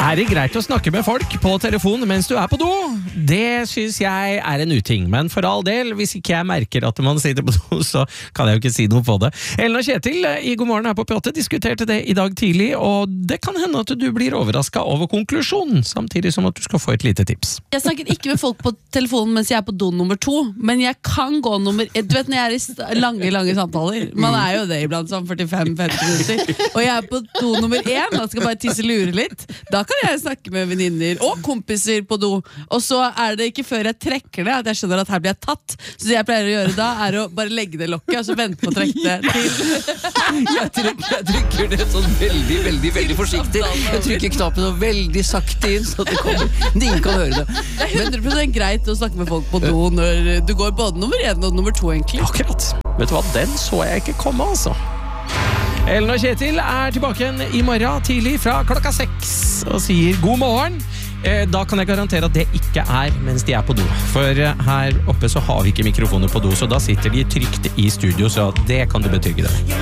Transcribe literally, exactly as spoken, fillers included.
Er det greit å snakke med folk på telefon mens du er på do? Det synes jeg er en uting, men for all del, hvis ikke jeg merker at man sitter på do, så kan jeg jo ikke si noe på det. Ellen og Kjetil i God morgen her på P åtte diskuterte det i dag tidlig, og det kan hende at du blir overrasket over konklusjonen, samtidig som at du skal få et lite tips. Jeg snakker ikke med folk på telefonen mens jeg er på do nummer to, men jeg kan gå nummer ett. Du vet når jeg er i st- lange, lange samtaler, man er jo det iblant sånn førtifem til femti minutter, og jeg er på do nummer én, og skal bare tisse lure litt, da kan jeg snakke med venninner og kompiser på do, og så er det ikke før jeg trekker det at jeg skjønner at her blir jeg tatt, så det jeg pleier å gjøre da er å bare legge det lokket og så vente på å trekke det til. Jeg trykker, jeg trykker det sånn veldig, veldig, veldig forsiktig. Jeg trykker knappen så veldig sakte inn så det kommer, ingen kan høre det. Det er hundre prosent greit å snakke med folk på do når du går både nummer én og nummer to egentlig. Akkurat. Vet du hva, den så jeg ikke komme altså. Ellen og Kjetil er tilbake igjen i morgen tidlig fra klokka seks og sier god morgen. Eh, da kan jeg garantere at det ikke er mens de er på do. For eh, her oppe så har vi ikke mikrofoner på do, så da sitter de trygt i studio, så det kan du betrygge deg.